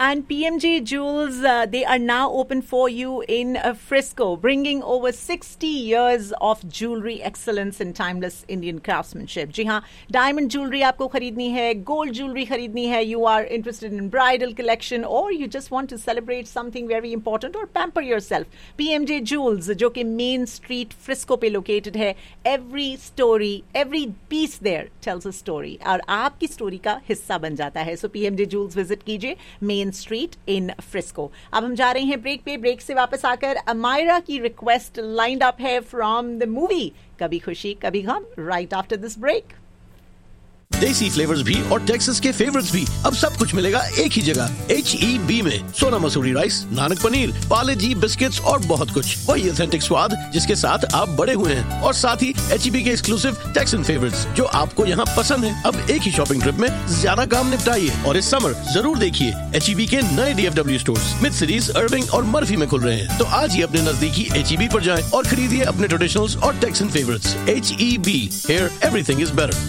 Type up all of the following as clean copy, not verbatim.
And PMJ Jewels, they are now open for you in Frisco, bringing over 60 years of jewelry excellence and timeless Indian craftsmanship. जी हाँ, diamond jewelry आपको खरीदनी है, gold jewelry खरीदनी है, you are interested in bridal collection, or you just want to celebrate something very important or pamper yourself. PMJ Jewels, जो कि Main Street Frisco पे located है, every story, every piece there tells a story, और आपकी story का हिस्सा बन जाता है. So PMJ Jewels visit कीजिए मेन स्ट्रीट इन फ्रिस्को. अब हम जा रहे हैं ब्रेक पे. ब्रेक से वापस आकर अमायरा की रिक्वेस्ट लाइंड अप है फ्रॉम द मूवी कभी खुशी कभी गम राइट आफ्टर दिस ब्रेक. देसी फ्लेवर्स भी और टेक्सास के फेवरेट्स भी, अब सब कुछ मिलेगा एक ही जगह, HEB में. सोना मसूरी राइस, नानक पनीर, पाले जी बिस्किट्स और बहुत कुछ. वही ऑथेंटिक स्वाद जिसके साथ आप बड़े हुए हैं, और साथ ही HEB के एक्सक्लूसिव टेक्सन फेवरेट्स जो आपको यहाँ पसंद है. अब एक ही शॉपिंग ट्रिप में ज्यादा काम निपटाइए. और इस समर जरूर देखिए HEB के नए DFW स्टोर्स मिड सिटीज, अर्विंग और मर्फी में खुल रहे हैं. तो आज ही अपने नजदीकी HEB पर जाएं और खरीदिए अपने ट्रेडिशनल्स और taxon favourites. HEB, here everything is better.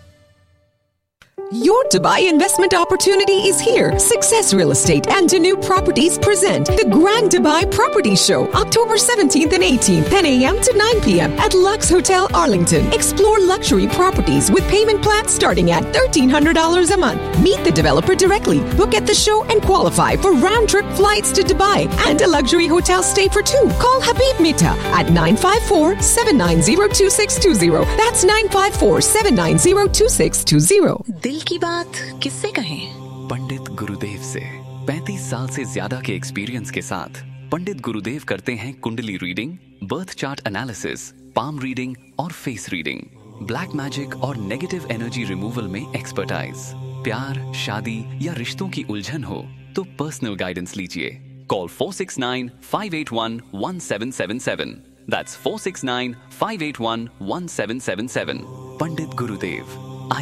Your Dubai investment opportunity is here. Success Real Estate and Janu Properties present the Grand Dubai Property Show, October 17th and 18th, 10 a.m. to 9 p.m. at Lux Hotel Arlington. Explore luxury properties with payment plans starting at $1,300 a month. Meet the developer directly, book at the show and qualify for round-trip flights to Dubai and a luxury hotel stay for two. Call Habib Mita at 954-790-2620. That's 954-790-2620. दिल की बात किससे कहें? पंडित गुरुदेव से. 35 साल से ज्यादा के एक्सपीरियंस के साथ पंडित गुरुदेव करते हैं कुंडली reading, birth chart analysis, palm reading और फेस रीडिंग. ब्लैक मैजिक और नेगेटिव एनर्जी रिमूवल में एक्सपर्टाइज. प्यार, शादी या रिश्तों की उलझन हो तो पर्सनल गाइडेंस लीजिए. कॉल 469-581-1777. That's 469-581-1777. Pandit Gurudev.